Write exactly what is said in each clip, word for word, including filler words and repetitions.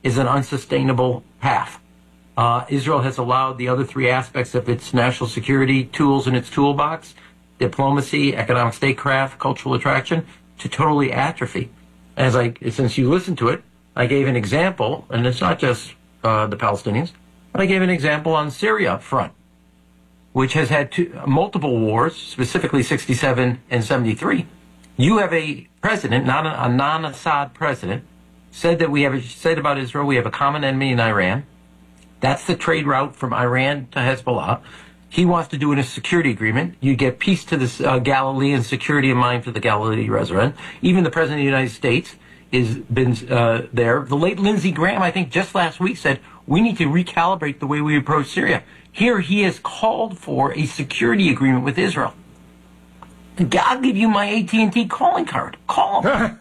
is an unsustainable path. Uh, Israel has allowed the other three aspects of its national security tools in its toolbox, diplomacy, economic statecraft, cultural attraction, to totally atrophy. As I, since you listened to it, I gave an example, and it's not just uh, the Palestinians, but I gave an example on Syria front, which has had two, multiple wars, specifically sixty-seven and seventy-three. You have a president, not a, a non-Assad president, said that we have a, said about Israel, we have a common enemy in Iran. That's the trade route from Iran to Hezbollah. He wants to do in a security agreement. You get peace to the uh, Galilee and security in mind for the Galilee resident. Even the President of the United States has been uh, there. The late Lindsey Graham, I think just last week, said we need to recalibrate the way we approach Syria. Here he has called for a security agreement with Israel. I'll give you my A T and T calling card. Call him.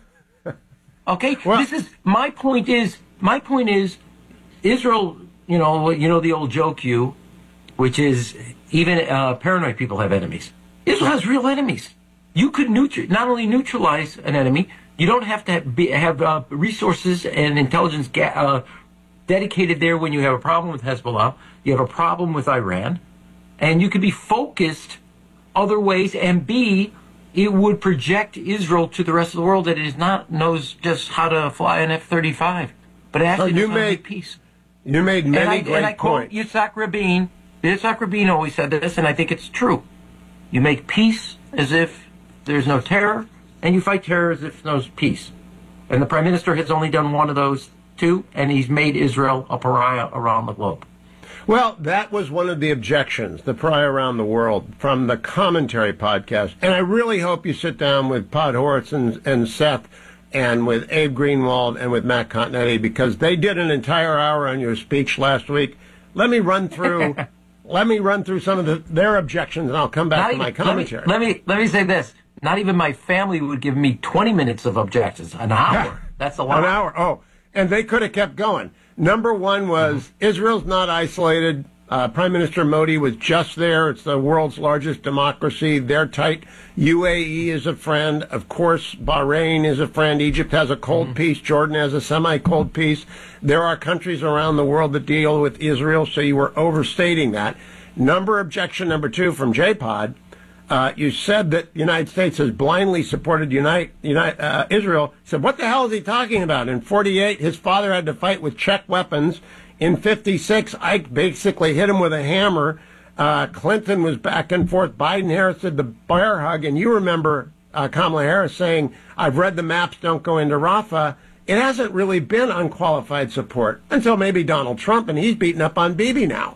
Okay? Well, this is, my point is, my point is, Israel, you know, you know the old joke, you, which is even uh, paranoid people have enemies. Israel has real enemies. You could neutral, not only neutralize an enemy, you don't have to have, be, have uh, resources and intelligence ga- uh, dedicated there when you have a problem with Hezbollah, you have a problem with Iran, and you could be focused other ways, and B, it would project Israel to the rest of the world that it is not knows just how to fly an F thirty-five, but it actually knows how to make peace. You made many and I, great and I points. Quote Yitzhak Rabin. Yitzhak Rabin always said this, and I think it's true. You make peace as if there's no terror, and you fight terror as if there's peace. And the Prime Minister has only done one of those two, and he's made Israel a pariah around the globe. Well, that was one of the objections, the pariah around the world, from the Commentary podcast. And I really hope you sit down with Podhoretz and, and Seth and with Abe Greenwald and with Matt Continetti, because they did an entire hour on your speech last week. Let me run through let me run through some of the, their objections, and I'll come back Not to even, my commentary. Let me, let me let me say this. Not even my family would give me twenty minutes of objections. An hour. That's a lot. An hour. Oh, and they could have kept going. Number one was mm-hmm. Israel's not isolated. Uh, Prime Minister Modi was just there. It's the world's largest democracy. They're tight. U A E is a friend. Of course, Bahrain is a friend. Egypt has a cold mm-hmm. peace. Jordan has a semi-cold peace. There are countries around the world that deal with Israel, so you were overstating that. Number objection number two from J-Pod. Uh, you said that the United States has blindly supported Unite, Unite, uh, Israel. He said, what the hell is he talking about? In forty-eight, his father had to fight with Czech weapons. In fifty-six, Ike basically hit him with a hammer. Uh, Clinton was back and forth. Biden-Harris did the bear hug. And you remember uh, Kamala Harris saying, I've read the maps, don't go into Rafah. It hasn't really been unqualified support until maybe Donald Trump, and he's beating up on Bibi now.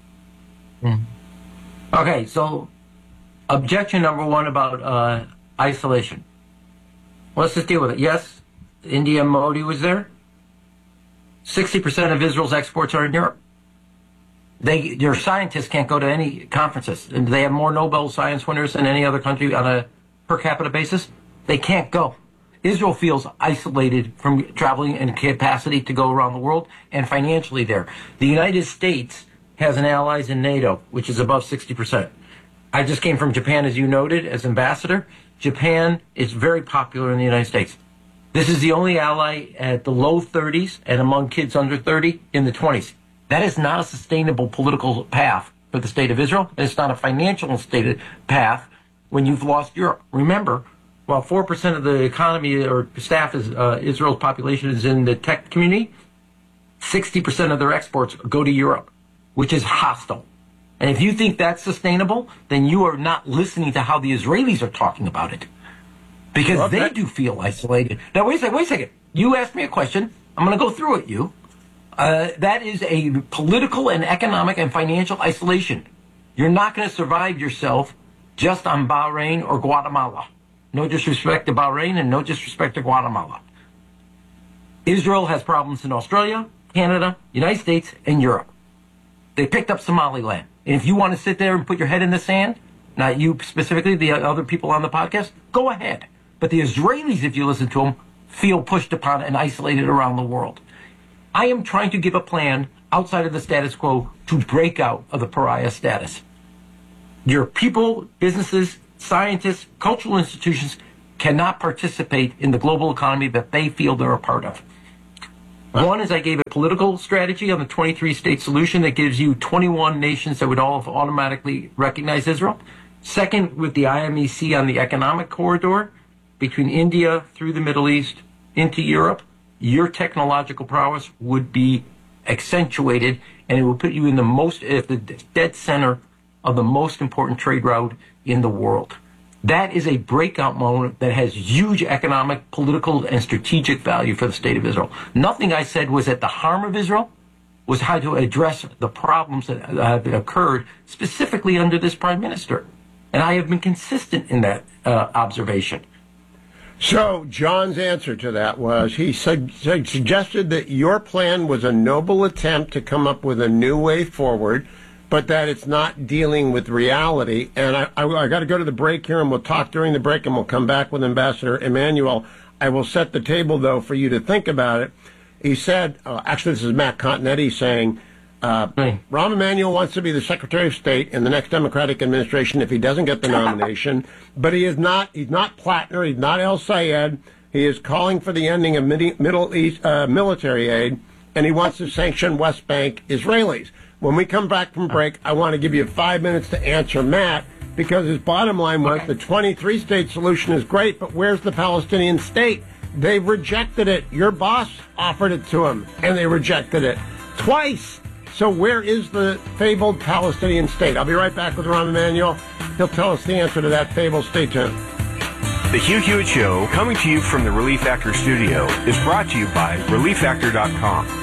Mm. Okay, so objection number one about uh, isolation. Let's just deal with it. Yes, India Modi was there. sixty percent of Israel's exports are in Europe. They, your scientists can't go to any conferences. And they have more Nobel Science winners than any other country on a per capita basis. They can't go. Israel feels isolated from traveling and capacity to go around the world and financially there. The United States has an allies in NATO, which is above sixty percent. I just came from Japan, as you noted, as ambassador. Japan is very popular in the United States. This is the only ally at the low thirties and among kids under thirty in the twenties. That is not a sustainable political path for the state of Israel, and it's not a financial stated path when you've lost Europe. Remember, while four percent of the economy or staff is uh, Israel's population is in the tech community, sixty percent of their exports go to Europe, which is hostile. And if you think that's sustainable, then you are not listening to how the Israelis are talking about it. Because okay. they do feel isolated. Now, wait a second, wait a second. You asked me a question. I'm going to go through it, you. Uh, that is a political and economic and financial isolation. You're not going to survive yourself just on Bahrain or Guatemala. No disrespect to Bahrain and no disrespect to Guatemala. Israel has problems in Australia, Canada, United States, and Europe. They picked up Somaliland. And if you want to sit there and put your head in the sand, not you specifically, the other people on the podcast, go ahead. But the Israelis, if you listen to them, feel pushed upon and isolated around the world. I am trying to give a plan outside of the status quo to break out of the pariah status. Your people, businesses, scientists, cultural institutions cannot participate in the global economy that they feel they're a part of. One is I gave a political strategy on the twenty-three state solution that gives you twenty-one nations that would all automatically recognize Israel. Second, with the I M E C on the economic corridor between India through the Middle East into Europe, your technological prowess would be accentuated, and it would put you in the most, at the dead center of the most important trade route in the world. That is a breakout moment that has huge economic, political, and strategic value for the state of Israel. Nothing I said was at the harm of Israel, was how to address the problems that have occurred specifically under this prime minister. And I have been consistent in that uh, observation. So John's answer to that was he sug- suggested that your plan was a noble attempt to come up with a new way forward, but that it's not dealing with reality. And I, I, I got to go to the break here, and we'll talk during the break, and we'll come back with Ambassador Emanuel. I will set the table, though, for you to think about it. He said, uh, actually, this is Matt Continetti saying, uh, Right. Rahm Emanuel wants to be the Secretary of State in the next Democratic administration if he doesn't get the nomination, but he is not, he's not Plattner, he's not El Sayed. He is calling for the ending of Midi- Middle East uh, military aid, and he wants to sanction West Bank Israelis. When we come back from break, I want to give you five minutes to answer Matt, because his bottom line was Okay. the twenty-three state solution is great, but where's the Palestinian state? They've rejected it. Your boss offered it to him, and they rejected it twice. So where is the fabled Palestinian state? I'll be right back with Rahm Emanuel. He'll tell us the answer to that fable. Stay tuned. The Hugh Hewitt Show, coming to you from the Relief Factor studio, is brought to you by relief factor dot com.